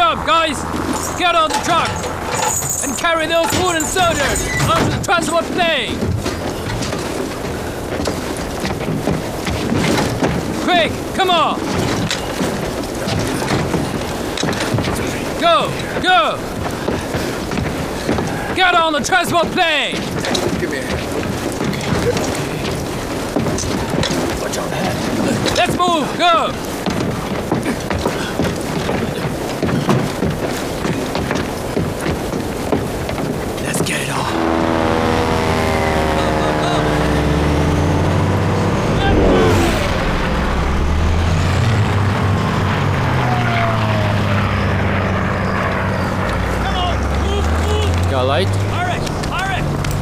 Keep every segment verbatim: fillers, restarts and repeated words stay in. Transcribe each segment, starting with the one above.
up, guys! Get on the truck and carry those wooden soldiers onto the transport plane! Quick, come on! Go, go! Get on the transport plane! Give me a hand. Watch on that. Let's move, go! Let's get it on. Got a light? Alright, alright.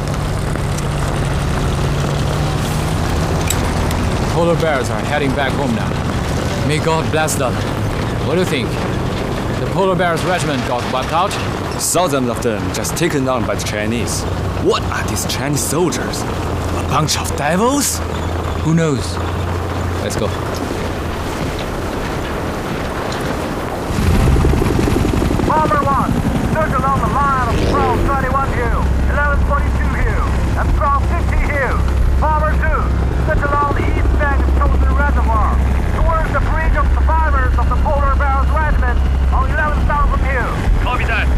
Polar bears are heading back home now. May God bless them. What do you think? The polar bears regiment got wiped out? Thousands of them just taken down by the Chinese. What are these Chinese soldiers? A bunch of devils? Who knows? Let's go. Bomber one, search along the line of Patrol thirty-one Hugh, eleven forty-two Hugh, and Patrol fifty Hugh. Bomber two, search along the east bank of Chosen Reservoir, towards the bridge of survivors of the Polar Bears Regiment on eleven south from Hugh. Copy that.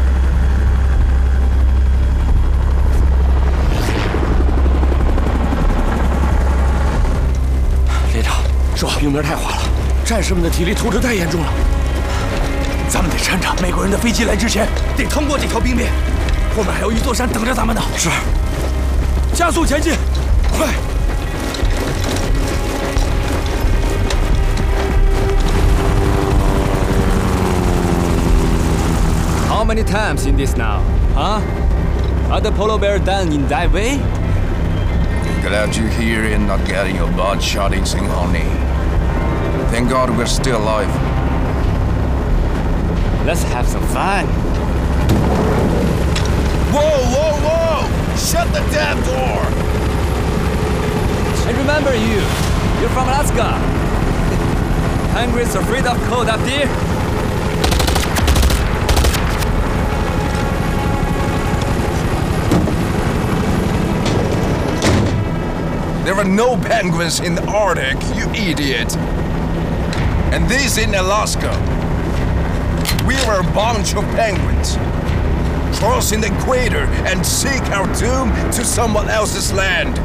连长，说冰面太滑了，战士们的体力透支太严重了。咱们得趁着美国人的飞机来之前，得通过这条冰面。后面还有一座山等着咱们呢。是，加速前进，快！ How many times in this now, huh? Are the polar bears done in that way? Glad you're here and not getting your butt shot in Singhoni. Thank God we're still alive. Let's have some fun. Whoa, whoa, whoa! Shut the damn door! I remember you. You're from Alaska. Penguins afraid of cold up there? There are no penguins in the Arctic, you idiot! And this in Alaska. We were a bunch of penguins, crossing the equator and seek our doom to someone else's land.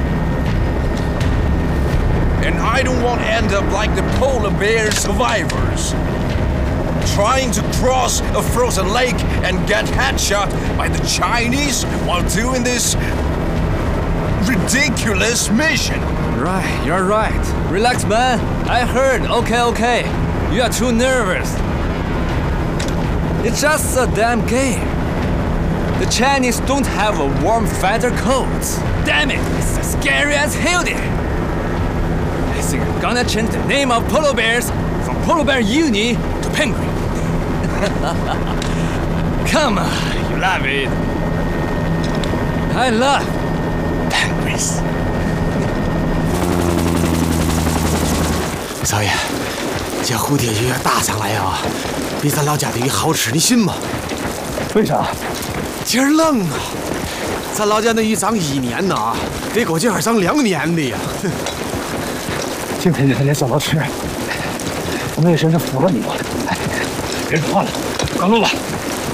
And I don't want to end up like the polar bear survivors, trying to cross a frozen lake and get headshot by the Chinese while doing this ridiculous mission. Right, you're right. Relax, man. I heard. Okay, okay. You are too nervous. It's just a damn game. The Chinese don't have a warm feather coats. Damn it, it's as scary as hell there. I think I'm gonna change the name of polar bears from Polar Bear Uni to Penguin. Come on, you love it. I love penguins. 少爷，这蝴蝶鱼打上来啊，比咱老家的鱼好吃，你信吗？为啥？今儿冷啊！咱老家那鱼长一年呐，得够今儿长两年的呀。 今天这才连小老吃，我们也真是服了你了。哎，别说话了，赶路吧。